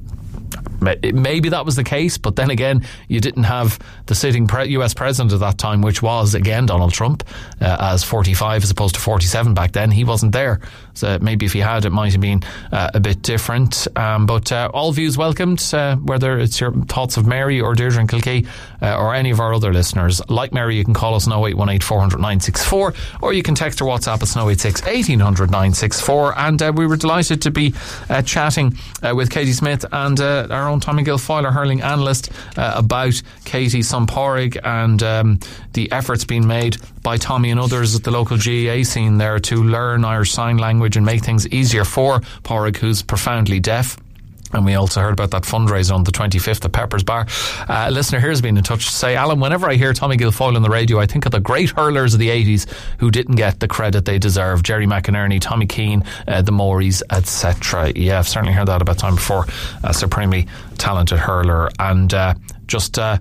Maybe that was the case, but then again, you didn't have the sitting US president at that time, which was again Donald Trump, as 45 as opposed to 47 back then. He wasn't there, so maybe if he had, it might have been a bit different. But all views welcomed, whether it's your thoughts of Mary or Deirdre in Kilkee or any of our other listeners. Like Mary, you can call us on 0818 400 964, or you can text or WhatsApp us on 086 1800 964. And we were delighted to be chatting with Katie Smith and our own Tommy Guilfoyle, our hurling analyst, about Katie Sumporig and the efforts being made by Tommy and others at the local GAA scene there to learn Irish Sign Language and make things easier for Porig, who's profoundly deaf. And we also heard about that fundraiser on the 25th at Pepper's Bar. A listener here has been in touch to say, Alan, whenever I hear Tommy Guilfoyle on the radio, I think of the great hurlers of the 80s who didn't get the credit they deserve. Jerry McInerney, Tommy Keane, the Mories, etc. Yeah, I've certainly heard that about time before. A supremely talented hurler, and just a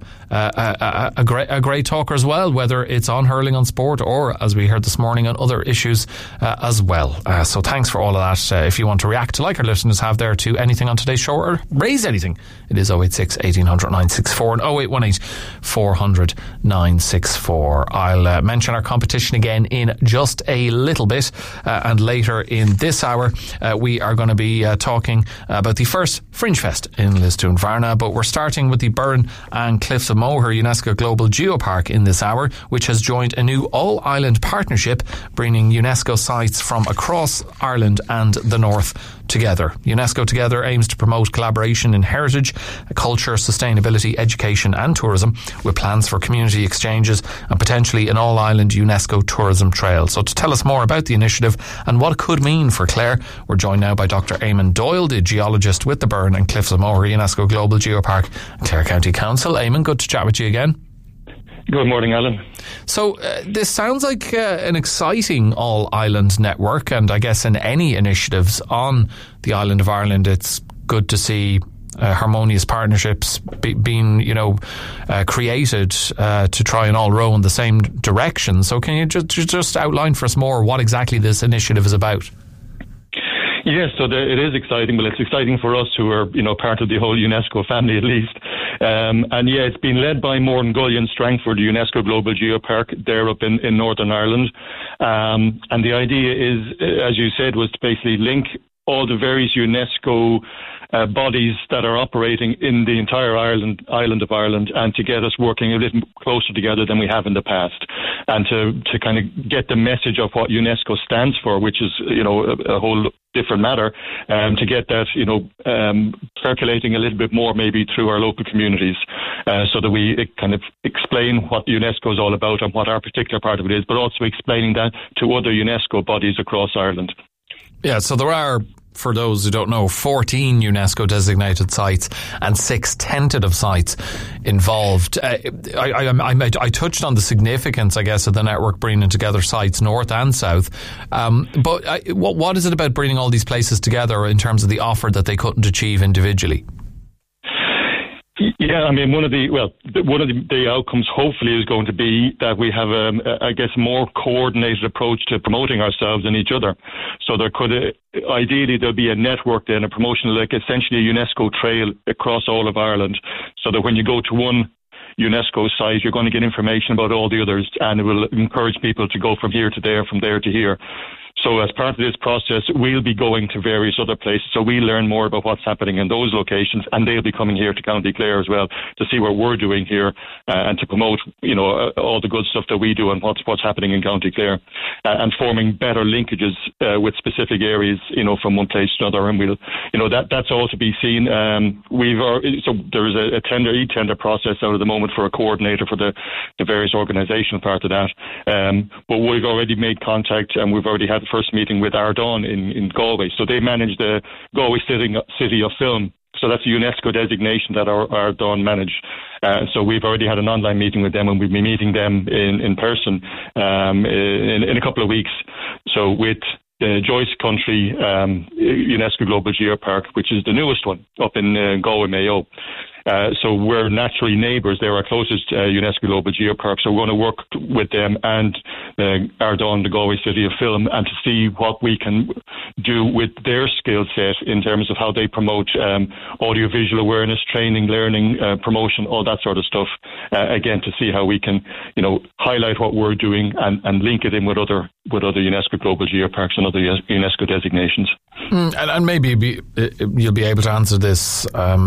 great talker as well, whether it's on hurling on sport or, as we heard this morning, on other issues as well. So thanks for all of that. If you want to react, like our listeners have there, to anything on today's show or raise anything, it is 086 1800 964 and 0818 400 964. I'll mention our competition again in just a little bit, and later in this hour we are going to be talking about the first Fringe Fest in Lisdoonvarna, but we're starting with the Burren and Cliffs of Moher UNESCO Global Geopark in this hour, which has joined a new all-island partnership bringing UNESCO sites from across Ireland and the North together. UNESCO Together aims to promote collaboration in heritage, culture, sustainability, education and tourism, with plans for community exchanges and potentially an all-island UNESCO tourism trail. So to tell us more about the initiative and what it could mean for Clare, we're joined now by Dr. Eamon Doyle, the geologist with the Burren and Cliffs of Moher UNESCO Global Geopark and Clare County Council. Eamon, good to chat with you again. Good morning, Alan. So this sounds like an exciting all-island network, and I guess in any initiatives on the island of Ireland, it's good to see harmonious partnerships being, created to try and all row in the same direction. So can you just outline for us more what exactly this initiative is about? Yes, so it is exciting. Well, it's exciting for us who are, part of the whole UNESCO family at least. It's been led by Moran Gullion Strangford, the UNESCO Global Geopark, there up in Northern Ireland. And the idea is, as you said, was to basically link all the various UNESCO bodies that are operating in the entire island of Ireland, and to get us working a little closer together than we have in the past, and to kind of get the message of what UNESCO stands for, which is, you know, a whole different matter, to get that, you know, percolating a little bit more maybe through our local communities, so that we kind of explain what UNESCO is all about and what our particular part of it is, but also explaining that to other UNESCO bodies across Ireland. Yeah, so there are, for those who don't know, 14 UNESCO designated sites and 6 tentative sites involved. I touched on the significance, I guess, of the network bringing together sites north and south. But what is it about bringing all these places together in terms of the offer that they couldn't achieve individually? Yeah, I mean, one of the outcomes hopefully is going to be that we have a more coordinated approach to promoting ourselves and each other. So there could ideally there'll be a network then, a promotional, like essentially a UNESCO trail across all of Ireland, so that when you go to one UNESCO site, you're going to get information about all the others, and it will encourage people to go from here to there, from there to here. So as part of this process, we'll be going to various other places. So we learn more about what's happening in those locations, and they'll be coming here to County Clare as well to see what we're doing here, and to promote, you know, all the good stuff that we do and what's happening in County Clare, and forming better linkages with specific areas, you know, from one place to another. And we'll, you know, that's all to be seen. So there's a tender process out at the moment for a coordinator for the various organisational part of that. But we've already made contact, and we've already had the first meeting with Ardán in Galway. So they manage the Galway City of Film. So that's a UNESCO designation that Ardán manage. So we've already had an online meeting with them, and we'll be meeting them in person in a couple of weeks. So with the Joyce Country UNESCO Global Geopark, which is the newest one up in Galway Mayo. So we're naturally neighbours. They're our closest UNESCO Global Geopark. So we're going to work with them and Ardán, the Galway City of Film, and to see what we can do with their skill set in terms of how they promote audiovisual awareness, training, learning, promotion, all that sort of stuff. Again, to see how we can, you know, highlight what we're doing and link it in with other UNESCO Global Geoparks and other UNESCO designations. And maybe you'll be able to answer this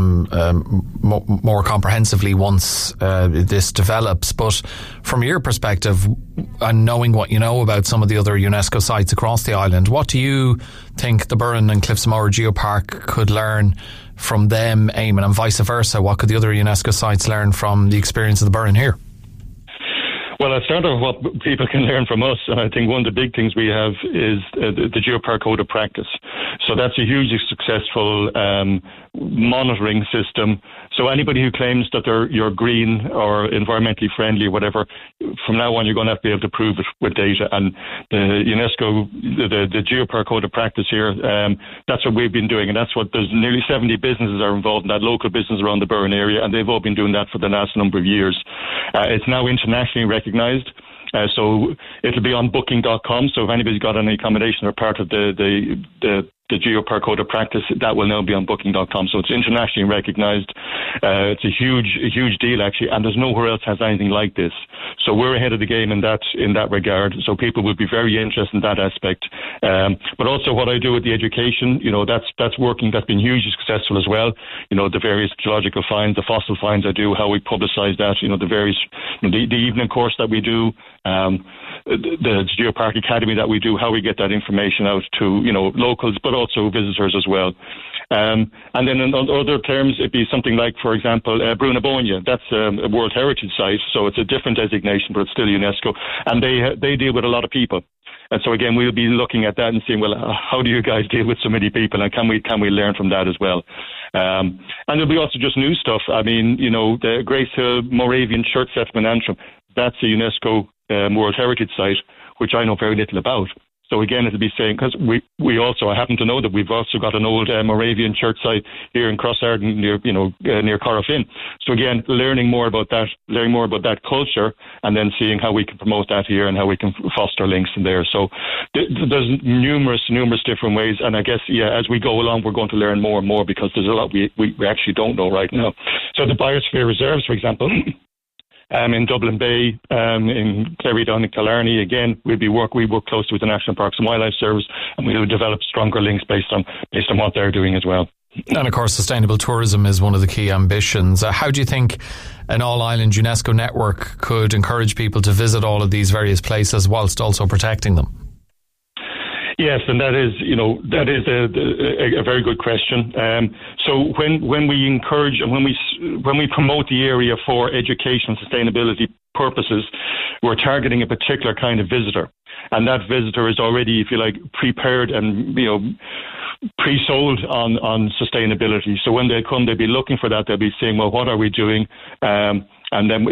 more comprehensively once this develops. But from your perspective, and knowing what you know about some of the other UNESCO sites across the island, what do you think the Burren and Cliffs Moher Geopark could learn from them, Eamon, and vice versa? What could the other UNESCO sites learn from the experience of the Burren here? Well, I'll start off what people can learn from us, and I think one of the big things we have is the Geopark Code of Practice. So that's a hugely successful monitoring system. So anybody who claims that you're green or environmentally friendly or whatever, from now on you're going to have to be able to prove it with data. And the UNESCO, the Geopark Code of Practice here, that's what we've been doing, and that's what there's nearly 70 businesses are involved in that, local business around the Burren area, and they've all been doing that for the last number of years. It's now internationally recognised. So it'll be on booking.com. So if anybody's got any accommodation or part of the Geopark Code of Practice, that will now be on booking.com. So it's internationally recognised. It's a huge deal, actually, and there's nowhere else has anything like this. So we're ahead of the game in that regard. So people will be very interested in that aspect. But also what I do with the education, you know, that's working. That's been hugely successful as well. You know, the various geological finds, the fossil finds I do, how we publicise that. You know, the various, you know, the evening course that we do. The Geopark Academy that we do, how we get that information out to, you know, locals, but also visitors as well. And then in other terms, it'd be something like, for example, Brunabonia. That's a World Heritage Site, so it's a different designation, but it's still UNESCO. And they deal with a lot of people. And so again, we'll be looking at that and saying, well, how do you guys deal with so many people, and can we learn from that as well? And there'll be also just new stuff. I mean, you know, the Grace Hill Moravian Church Settlement Antrim, that's a UNESCO World Heritage Site, which I know very little about. So again, it'll be saying, because we also, I happen to know that we've also got an old Moravian church site here in Crossarden near Corofin. So again, learning more about that culture, and then seeing how we can promote that here and how we can foster links in there. So there's numerous different ways, and I guess, yeah, as we go along, we're going to learn more and more, because there's a lot we actually don't know right now. So the Biosphere Reserves, for example, in Dublin Bay, in Clarydown and Killarney. Again, we work closely with the National Parks and Wildlife Service, and we'll develop stronger links based on what they're doing as well. And of course, sustainable tourism is one of the key ambitions. How do you think an all-island UNESCO network could encourage people to visit all of these various places whilst also protecting them? Yes, and that is a very good question. So when we encourage and when we promote the area for education and sustainability purposes, we're targeting a particular kind of visitor, and that visitor is already, if you like, prepared and pre-sold on sustainability. So when they come, they'll be looking for that. They'll be saying, well, what are we doing? And then